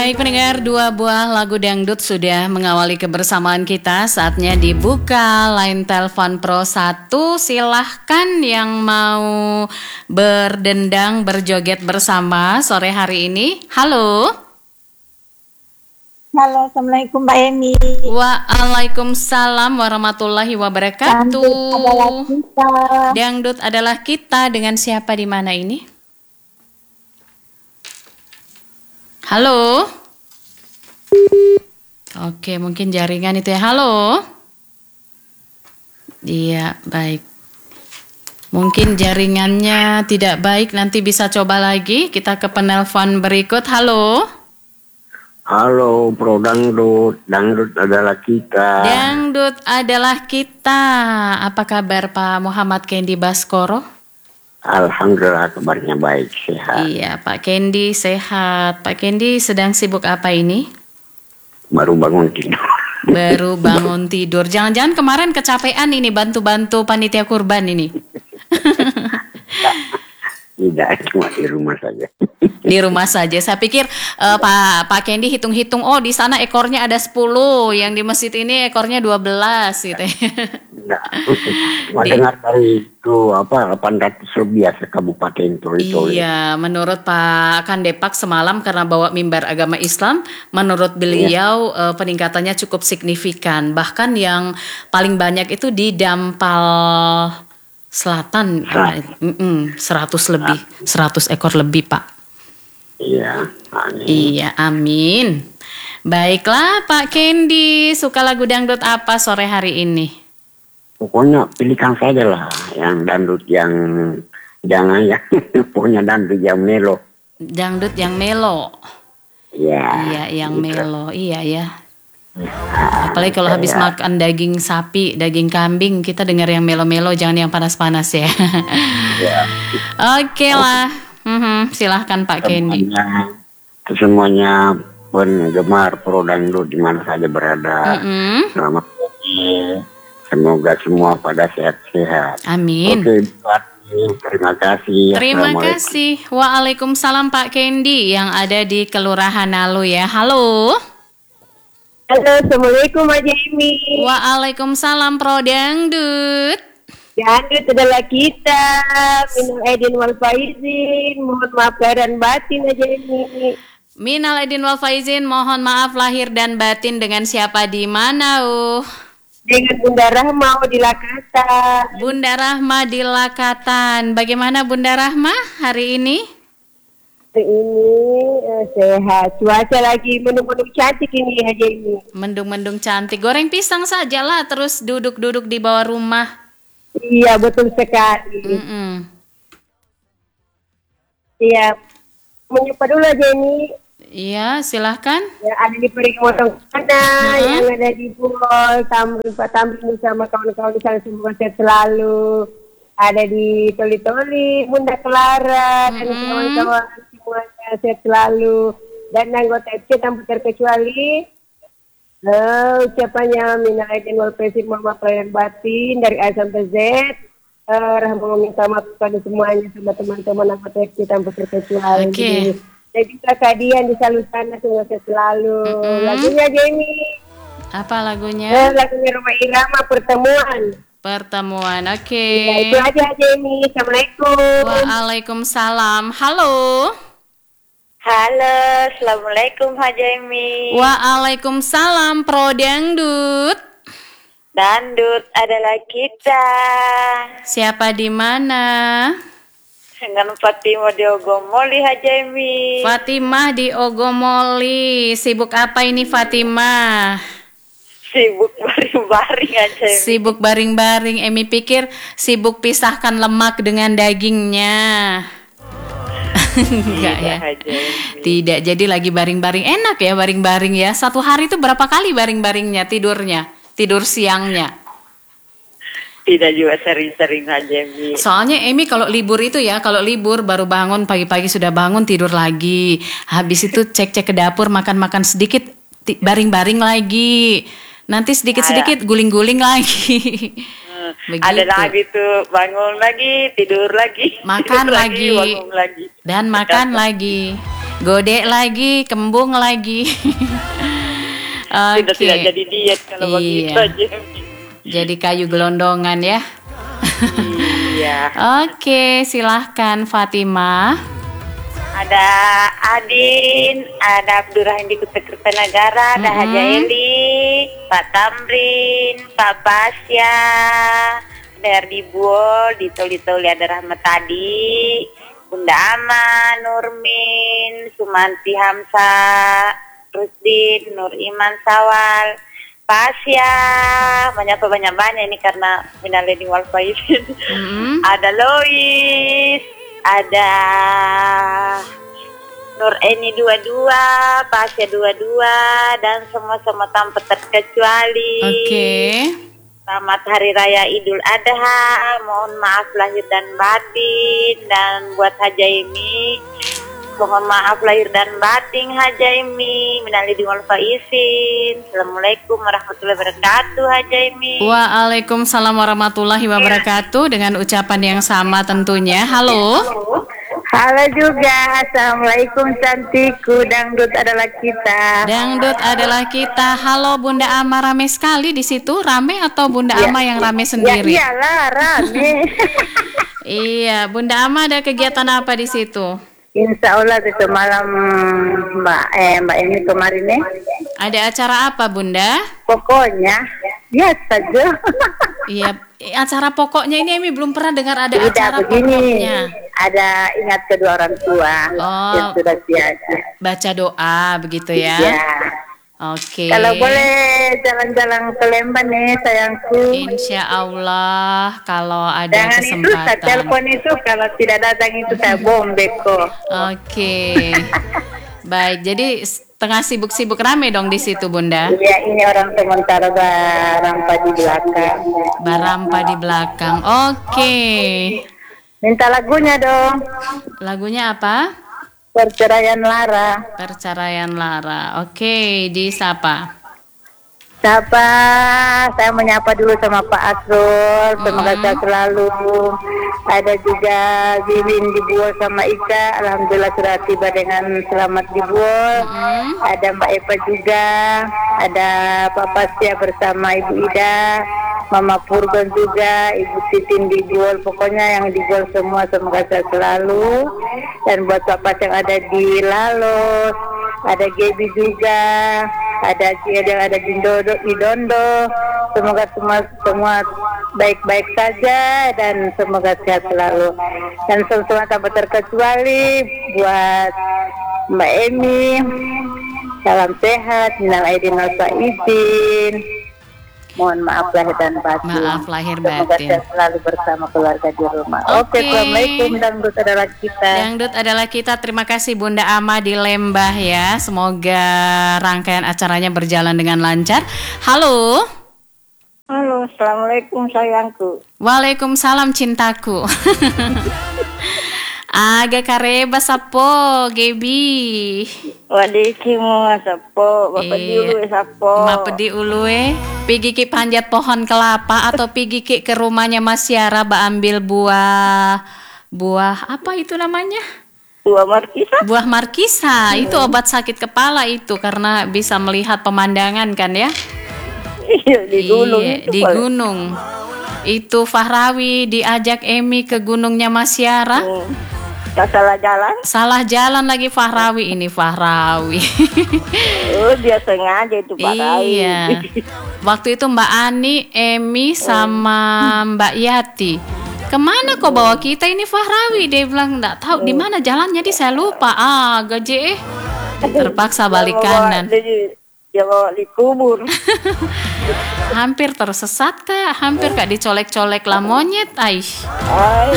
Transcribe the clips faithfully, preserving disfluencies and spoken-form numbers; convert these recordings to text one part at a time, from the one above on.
Baik pendengar, dua buah lagu dangdut sudah mengawali kebersamaan kita. Saatnya dibuka line telepon Pro satu. Silahkan yang mau berdendang, berjoget bersama sore hari ini. Halo. Halo, Assalamualaikum Mbak Emi. Waalaikumsalam warahmatullahi wabarakatuh. Dangdut adalah kita. Dangdut adalah kita. Dengan siapa di mana ini? Halo. Oke, mungkin jaringan itu ya. Halo. Iya, baik. Mungkin jaringannya tidak baik. Nanti bisa coba lagi. Kita ke penelpon berikut. Halo. Halo, Pro Dangdut. Dangdut adalah kita. Dangdut adalah kita. Apa kabar Pak Muhammad Kendi Baskoro? Alhamdulillah kabarnya baik, sehat. Iya, Pak Kendi sehat. Pak Kendi sedang sibuk apa ini? Baru bangun tidur. Baru bangun tidur. Jangan-jangan kemarin kecapean ini bantu-bantu panitia kurban ini. Tidak, cuma di rumah saja. Di rumah saja. Saya pikir uh, Pak Pak Kendi hitung-hitung, oh di sana ekornya ada sepuluh, yang di masjid ini ekornya dua belas gitu. Tidak. Cuma dengar dari itu apa delapan ratus lebih ya kabupaten Toli-Toli. Iya, menurut Pak Kandepak semalam karena bawa mimbar agama Islam, menurut beliau iya. uh, peningkatannya cukup signifikan. Bahkan yang paling banyak itu di Dampal Selatan, mm-mm, seratus lebih, seratus ekor lebih Pak. Iya, amin. Iya, amin. Baiklah Pak Kendi, suka lagu dangdut apa sore hari ini? Pokoknya pilihkan saja lah yang dangdut yang jangan ya, pokoknya dangdut yang melo. Dangdut yang melo. Iya. Iya, yang melo. Iya ya. Apalagi kalau habis ya. makan daging sapi, daging kambing, kita dengar yang melo-melo, jangan yang panas-panas ya. Ya. Oke lah, mm-hmm. Silahkan Pak Kendi. Semuanya penggemar Pro Dangdut di mana saja berada. Mm-hmm. Selamat pagi. Semoga semua pada sehat-sehat. Amin. Oke, terima kasih. Terima kasih. Waalaikumsalam Pak Kendi yang ada di Kelurahan Nalu ya. Halo. Halo, Assalamualaikum Haji Emi. Waalaikumsalam Pro Dangdut. Dangdut adalah kita. Minal aidin wal faizin. Mohon maaf lahir dan batin Haji Emi. Minal aidin wal faizin. Mohon maaf lahir dan batin. Dengan siapa di mana? Uh? Dengan Bunda Rahma di Lakatan. Bunda Rahma di Lakatan. Bagaimana Bunda Rahma hari ini? Ini uh, sehat, cuaca lagi mendung-mendung cantik ini Haji ini. Mendung-mendung cantik, goreng pisang saja lah, terus duduk-duduk di bawah rumah. Iya betul sekali. Mm-mm. Iya, menyapa dulu Haji ini. Iya, silahkan. Ya, ada di Perigi Motong Kana, mm-hmm. yang ada di Bul, Tamrin, Pak Tamrin sama kawan-kawan di sana semoga sehat selalu. Ada di Toli-Toli, Bunda Clara, mm-hmm. dan kawan-kawan semuanya sehat selalu. Dan anggota F C tanpa terkecuali. Uh, ucapannya minal aidin wal faizin, mohon maaf lahir dan batin dari A sampai Z. Uh, Rahma meminta maaf kepada semuanya sama teman-teman anggota F C tanpa terkecuali. Oke. Okay. Dan juga kadian di Salus sana semoga sehat selalu. Mm-hmm. Lagunya Jamie. Apa lagunya? Uh, lagunya Roma Irama, Pertemuan. Pertemuan, oke. Okay. Ya, itu aja Jamie. Assalamualaikum. Waalaikumsalam. Halo. Halo, Assalamualaikum Haji Emi. Waalaikumsalam Pro Dangdut. Dangdut adalah kita. Siapa di mana? Dengan Fatimah di Ogomoli Haji Emi. Fatimah di Ogomoli. Sibuk apa ini Fatimah? Sibuk baring-baring aja Emi. Sibuk baring-baring. Emi pikir sibuk pisahkan lemak dengan dagingnya. Enggak ya. Tidak, jadi lagi baring-baring. Enak ya baring-baring ya. Satu hari itu berapa kali baring-baringnya tidurnya? Tidur siangnya? Tidak juga sering-sering aja Emi. Soalnya Emi kalau libur itu ya, kalau libur baru bangun pagi-pagi sudah bangun tidur lagi. Habis itu cek-cek ke dapur makan-makan sedikit baring-baring lagi. Nanti sedikit-sedikit guling-guling lagi. Begitu. Ada lagi tuh bangun lagi, tidur lagi, makan tidur lagi, lagi, bangun lagi, dan makan lagi. Godek lagi, kembung lagi. Sudah Oke. tidak jadi diet kalau begitu Iya. aja. Jadi kayu gelondongan ya. Iya. Oke, silahkan Fatimah. Ada Adin, ada Abdurrahim di Kuta Kertanegara, ada Mm-mm. Haja Eli, Pak Tamrin, Pak Pasya, ada Erdi Buol, di Toli-Toli ada Rahmat Tadi, Bunda Ama, Nurmin, Sumanti Hamsa, Rusdin, Nur Iman Sawal, Pasya, banyak banyak banyak ini karena minaleni wal faizin. Mm-mm. Ada Lois, ada Nur Eni dua dua, Pasya dua dua, dan semua-semua tanpa terkecuali. Oke. Selamat Hari Raya Idul Adha, mohon maaf lahir dan batin, dan buat Haja Imi, mohon maaf lahir dan batin Haja Imi, minal aidin wal faizin. Assalamualaikum warahmatullahi wabarakatuh Haja Imi. Waalaikumsalam warahmatullahi wabarakatuh. Dengan ucapan yang sama tentunya. Halo. Halo juga, assalamualaikum cantikku, dangdut adalah kita. Dangdut adalah kita. Halo Bunda Ama, rame sekali di situ. Rame atau Bunda Ya. Ama yang rame Ya sendiri? iyalah, rame. Iya, Bunda Ama ada kegiatan apa di situ? Insya Allah itu malam Mbak eh Mbak ini kemarin nih. Ada acara apa Bunda? Pokoknya biasa aja. Iya, acara pokoknya ini Emi belum pernah dengar ada Tidak acara begini. pokoknya. Ada ingat kedua orang tua Oh. yang sudah tiada. Baca doa begitu ya? Ya. Oke. Kalau boleh jalan-jalan ke Lembang nih sayangku. Insya Allah kalau ada Jangan itu saya kesempatan. telepon itu kalau tidak datang itu saya bom beko. Oke. Baik, jadi tengah sibuk-sibuk rame dong di situ Bunda. Iya ini orang sementara barampa di belakang. Barampa di belakang. Oke. Minta lagunya dong. Lagunya apa? Perceraian Lara. Perceraian Lara. Oke, di siapa? Siapa? Saya menyapa dulu sama Pak Asrul. Semoga Mm. sehat selalu. Ada juga Bibin di Buol sama Ika. Alhamdulillah sudah tiba dengan selamat di Buol. Mm. Ada Mbak Eva juga. Ada Pak Pasya bersama Ibu Ida. Mama Purgon juga, Ibu Titin di Buol. Pokoknya yang di Buol semua semoga sehat selalu. Dan buat Pak Pas yang ada di Lalos, ada Gaby juga, ada Cia yang ada di Dodo, di Dondo. Semoga semua semua baik-baik saja dan semoga sehat selalu. Dan semua tanpa terkecuali buat Mbak Emi, salam sehat, minal aidin wal faizin. Mohon maaf lahir dan batin. Maaf lahir Semoga batin. sehat selalu bersama keluarga di rumah. Oke. Oke, Assalamualaikum, dangdut adalah kita. Dangdut adalah kita. Terima kasih Bunda Ama di Lembah ya. Semoga rangkaian acaranya berjalan dengan lancar. Halo. Halo, assalamualaikum sayangku. Waalaikumsalam cintaku. Aga kareba sapo, Gebi. Wadiki mo nga sapo, bapak Iya. dulu sapo. Mapedi ulue, pigi ki panjat pohon kelapa atau pigi ki ke rumahnya Mas Yara ba ambil buah buah apa itu namanya? Dua markisa. Buah markisa. Itu obat sakit kepala itu karena bisa melihat pemandangan kan ya? Iya di gunung Iya, itu. di Pak. gunung. Itu Fahrawi diajak Emi ke gunungnya Mas Yara. Hmm. Tak salah jalan. Salah jalan lagi Fahrawi ini Fahrawi. Oh dia sengaja itu Pak Rai. Iya. Waktu itu Mbak Ani, Emi sama Mbak Yati. Kemana kok bawa kita ini Fahrawi? Dia bilang nggak tahu di mana jalannya. Di saya lupa. Ah gaje. Terpaksa balik Dia bawa- kanan. Dia, dia bawa di kubur. Hampir tersesat kak. Hampir kak dicolek-colek lah monyet. Aish. Ay,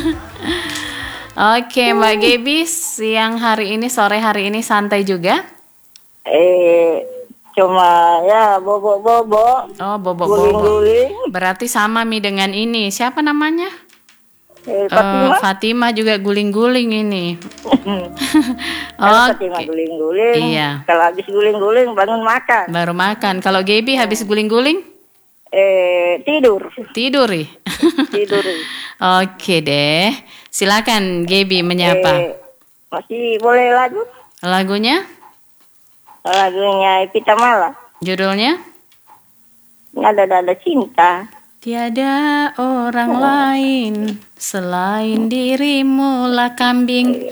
Oke Mbak Gebi, siang hari ini, sore hari ini santai juga? eh cuma ya bobo-bobo. Oh bobo-bobo. Guling-guling. Berarti sama Mi dengan ini. Siapa namanya? Eh, Eh, Fatimah. Fatimah juga guling-guling ini. Kalau Oke. Fatimah guling-guling. Iya. Kalau habis guling-guling bangun makan. Baru makan. Kalau Gebi habis guling-guling Eh tidur. tidur ih. Tidur. Oke deh. Silakan Gebi menyapa. Eh, masih boleh lanjut? Lagunya? Lagunya Evita Mala. Judulnya? Nada-nada cinta. Tiada orang lain selain dirimu lah kambing.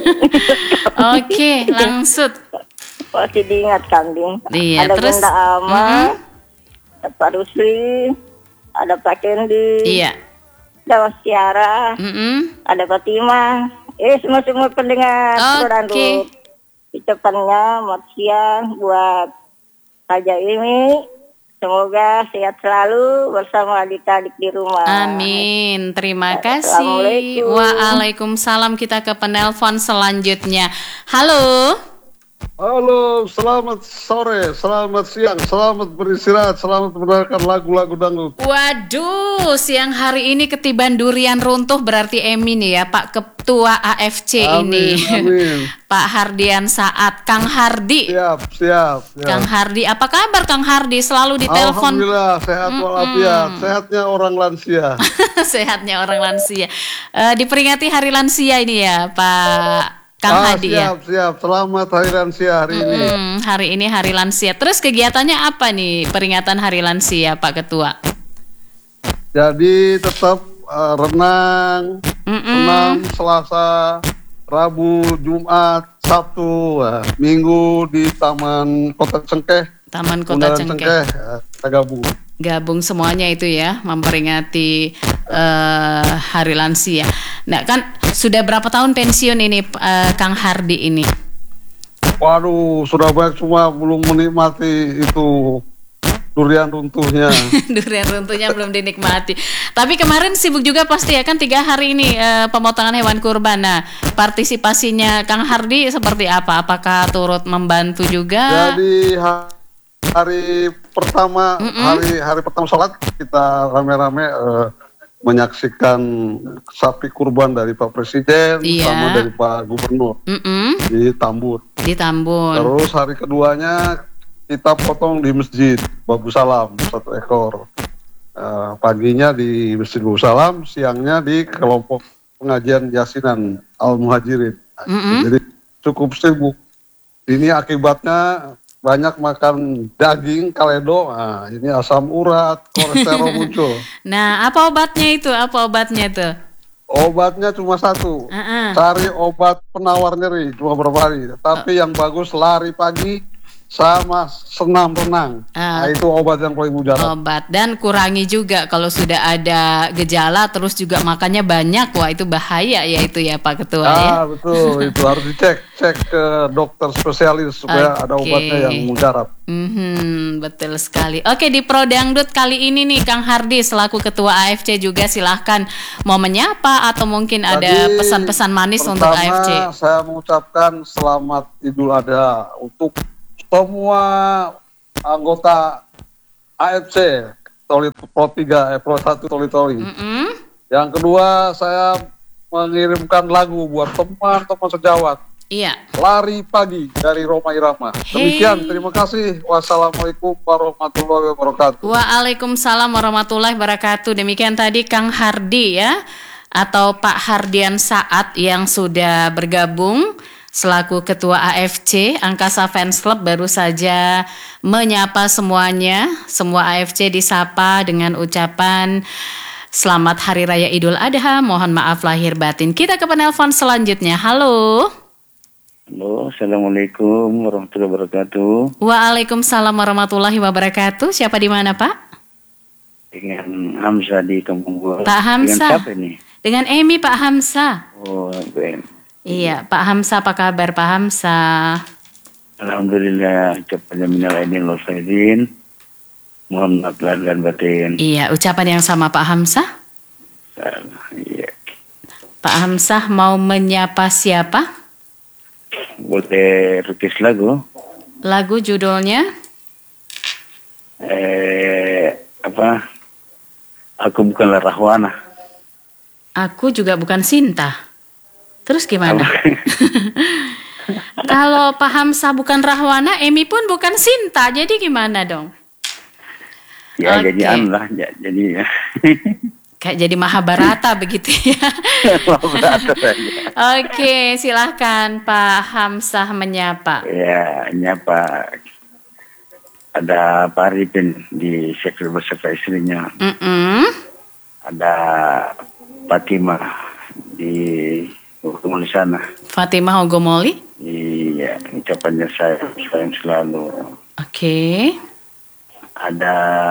Oke, langsung. Masih diingat kambing. Iya, ada terus Bunda Ama, mm-mm. ada Pak Rusli, ada Pak Kendi, Iya. ada Mas Tiara, Mm-mm. ada Fatima. Eh semua semua pendengar Oke. Randut. Ucapannya selamat siang buat Raja ini. Semoga sehat selalu bersama adik-adik di rumah. Amin. Terima kasih. Assalamualaikum. Waalaikumsalam. Kita ke penelpon selanjutnya. Halo. Halo, selamat sore, selamat siang, selamat beristirahat, selamat mendengarkan lagu-lagu dangdut. Waduh, siang hari ini ketiban durian runtuh berarti Emi nih ya, Pak Ketua A F C Amin, ini. amin. Pak Hardian Saat, Kang Hardi. Siap, siap, siap. Kang Hardi, apa kabar Kang Hardi? Selalu ditelepon. Alhamdulillah, sehat walafiat, sehatnya orang lansia. Sehatnya orang lansia. Eh, diperingati Hari Lansia ini ya, Pak Kang ah, Hadi ya. siap, siap, selamat Hari Lansia hari ini. Hmm, hari ini Hari Lansia. Terus kegiatannya apa nih peringatan Hari Lansia, Pak Ketua? Jadi tetap uh, renang, Mm-mm. senam, Selasa, Rabu, Jumat, Sabtu, uh, Minggu di Taman Kota Cengkeh. Taman Kota Bundaran Cengkeh. uh, kita gabung. Gabung semuanya itu ya, memperingati uh, Hari Lansia. Nah kan sudah berapa tahun pensiun ini uh, Kang Hardi ini? Waduh, sudah banyak cuma belum menikmati itu durian runtuhnya. Durian runtuhnya belum dinikmati. Tapi kemarin sibuk juga pasti ya kan tiga hari ini uh, pemotongan hewan kurban. Nah partisipasinya Kang Hardi seperti apa? Apakah turut membantu juga? Jadi ha- hari pertama, Mm-mm. hari hari pertama sholat kita rame-rame uh, menyaksikan sapi kurban dari Pak Presiden Iya. sama dari Pak Gubernur Mm-mm. di Tambun. Di Tambun. Terus hari keduanya kita potong di Masjid Babu Salam satu ekor. Uh, paginya di Masjid Babu Salam, siangnya di kelompok pengajian Yasinan Al Muhajirin. Mm-mm. Jadi cukup sibuk. Ini akibatnya banyak makan daging kaledo. Nah, ini asam urat, kolesterol muncul. Nah apa obatnya itu? Apa obatnya tuh? Obatnya cuma satu. Uh-uh. Cari obat penawar nyeri cuma berapa hari. Tapi yang bagus lari pagi sama senam renang. Ah. Nah, itu obat yang paling mujarab. Obat dan kurangi juga kalau sudah ada gejala terus juga makannya banyak, wah itu bahaya ya itu ya Pak Ketua ya. Ah betul, itu harus dicek cek ke dokter spesialis supaya ada Oke. obatnya yang mujarab. Mhm, betul sekali. Oke di Pro Dangdut kali ini nih Kang Hardi selaku Ketua A F C juga silahkan mau menyapa atau mungkin ada Jadi, pesan-pesan manis untuk A F C. pertama, saya mengucapkan selamat Idul Adha untuk semua anggota A F C Toli Pro tiga, eh, Pro satu Toli Toli. Mm-mm. Yang kedua, saya mengirimkan lagu buat teman-teman sejawat. Iya. Lari Pagi dari Roma Irama. Demikian, terima kasih. Wassalamualaikum warahmatullahi wabarakatuh. Waalaikumsalam warahmatullahi wabarakatuh. Demikian tadi Kang Hardi ya, atau Pak Hardian Saat yang sudah bergabung selaku Ketua A F C Angkasa Fans Club, baru saja menyapa semuanya. Semua A F C disapa dengan ucapan Selamat Hari Raya Idul Adha. Mohon maaf lahir batin. Kita ke penelpon selanjutnya. Halo. Halo, Assalamualaikum warahmatullahi wabarakatuh. Waalaikumsalam warahmatullahi wabarakatuh. Siapa di mana Pak? Dengan Hamzah di Kampung Gua. Pak Hamzah. Dengan siapa ini? Dengan Emi Pak Hamzah. Oh, Ben. Iya, Pak Hamzah, apa kabar Pak Hamzah? Alhamdulillah, ucapannya minal aidin wal faizin. Mohon maaf lahir dan batin. Iya, ucapan yang sama Pak Hamzah. Iya. Pak Hamzah mau menyapa siapa? Boleh request lagu? Lagu judulnya? Eh, apa? Aku bukanlah Rahwana. Aku juga bukan Sinta. Terus gimana? Kalau Pak Hamzah bukan Rahwana, Emi pun bukan Sinta. Jadi gimana dong? Ya, Oke. jadi anu lah, ya, jadi ya. Kayak jadi Mahabharata begitu ya. Mahabharata saja. Oke, silahkan Pak Hamsah menyapa. Ya, nyapa. Ada Pak Arifin di sektor beserta istrinya. Mm-mm. Ada Fatimah di Hogomoli sana. Fatimah Hogomoli. Iya, ucapannya saya sayang selalu. Oke. Ada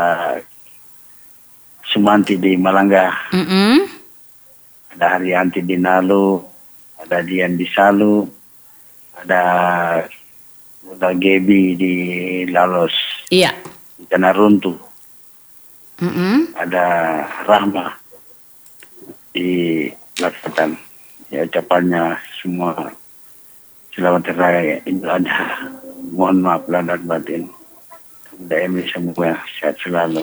Sumanti di Malangga. Mm-mm. Ada Haryanti di Nalu. Ada Dian di Salu. Ada Bunda Gebi di Lalos. Iya. Di Tanah Runtuh. Mm-mm. Ada Rahma di Lakatan. Ya, ucapannya semua selamat hari raya Idul Adha. Mohon maaf lahir dan batin. Semoga ini semua sehat selalu.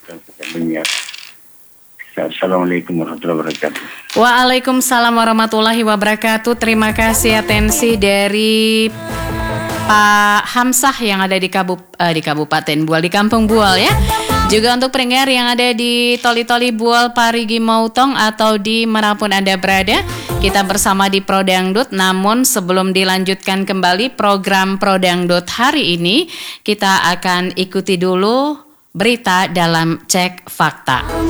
Assalamualaikum warahmatullahi wabarakatuh. Waalaikumsalam warahmatullahi wabarakatuh. Terima kasih atensi dari Pak Hamsah yang ada di, Kabup, eh, di Kabupaten Bual, di Kampung Bual ya. Juga untuk pendengar yang ada di Toli-Toli Bual, Parigi Mautong atau di manapun Anda berada, kita bersama di Prodangdut. Namun sebelum dilanjutkan kembali program Prodangdut hari ini, kita akan ikuti dulu berita dalam Cek Fakta.